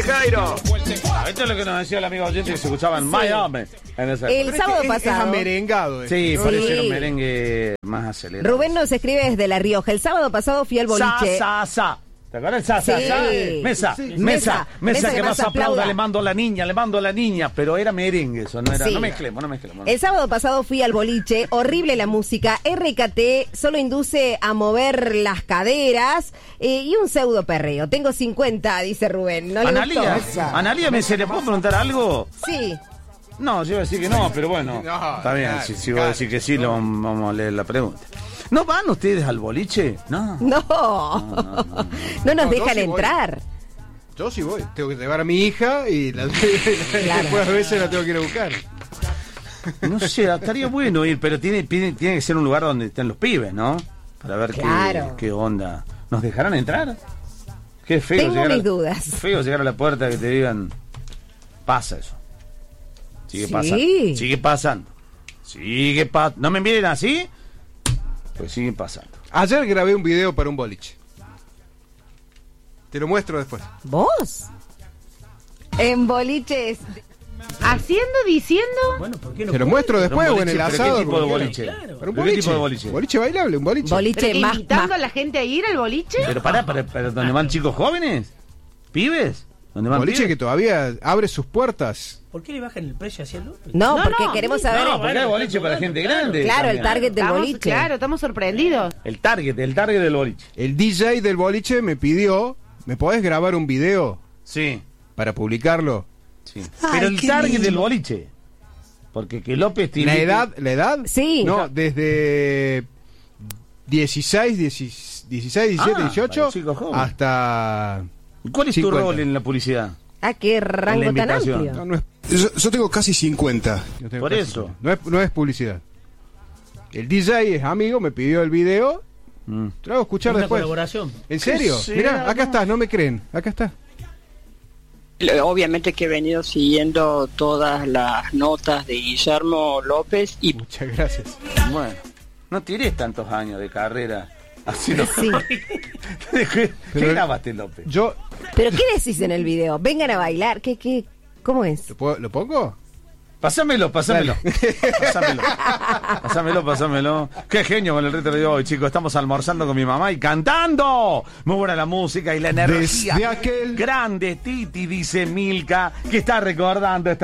Jairo. Esto es lo que nos decía el amigo oyente que se escuchaba en Miami. El sábado pasado. Es amerengado. Sí, parece un merengue más acelerado. Rubén nos escribe desde La Rioja. El sábado pasado fui al boliche. ¿Te acuerdas? Mesa, que más aplauda, le mando a la niña, pero era merengue, eso no era, Sí. no mezclemos. El sábado pasado fui al boliche, horrible la música, RKT solo induce a mover las caderas y un pseudo perreo. Tengo 50, dice Rubén. ¿No le Analía, gustó? Analía, ¿le puedo preguntar algo? Sí. No, yo iba a decir que no, pero bueno, No, está bien, claro, si voy a decir que sí, vamos a leer la pregunta. ¿No van ustedes al boliche? No. No nos dejan sí voy. entrar. Yo sí voy. Tengo que llevar a mi hija y después a veces la tengo que ir a buscar. No sé, estaría bueno ir, pero tiene que ser un lugar donde estén los pibes, ¿no? Para ver Claro. qué onda. ¿Nos dejarán entrar? Qué feo Tengo mis dudas. Feo llegar a la puerta que te digan, pasa eso. Sigue Sí. pasando. Sigue pasando. ¿No me miren así? Pues sigue pasando. Ayer grabé un video para un boliche. Te lo muestro después. ¿Vos? En boliches. Diciendo. Bueno, ¿por qué no? Te lo muestro después o en el ¿Pero asado. ¿Qué tipo de como boliche? quieras. Claro. Para un ¿Pero boliche. qué tipo de boliche? Boliche bailable, un boliche. Boliche más. ¿Invitando a la gente a ir al boliche? Pero pará, ¿dónde van chicos jóvenes? ¿Pibes? ¿Dónde van Boliche pibes? que todavía abre sus puertas. ¿Por qué le bajan el precio hacia el López? No, No, porque no. queremos saber. No, porque hay boliche para gente grande. Claro, el también. target del boliche. Claro, estamos sorprendidos. El target del boliche. El DJ del boliche me pidió, ¿me podés grabar un video Sí. para publicarlo? Sí. Pero el target del boliche. Porque que López tiene. ¿La edad? Sí. No, desde 16, 17, para 18 chicos jóvenes. hasta... ¿Cuál es 50. tu rol en la publicidad? Ah, qué rango tan invitación. amplio. No, no es, Yo tengo casi 50. yo tengo Por casi- eso. No es publicidad. El DJ es amigo, me pidió el video, te lo hago escuchar Una después. colaboración. ¿En serio? Sí, Mirá, acá no. está, no me creen, acá está. Obviamente que he venido siguiendo todas las notas de Guillermo López y Muchas gracias. Bueno, no tirés tantos años de carrera. Así no. Sí. ¿Qué Pero- grabaste, López? Yo, ¿Pero qué decís en el video? ¿Vengan a bailar? ¿Cómo es? ¿lo pongo? Pásamelo. Pásamelo. Qué genio con el reto de hoy, chicos. Estamos almorzando con mi mamá y cantando. Muy buena la música y la energía. Desde aquel- Grande, Titi, dice Milka, que está recordando esta